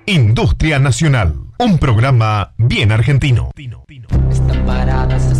Industria Nacional, un programa bien argentino. Están paradas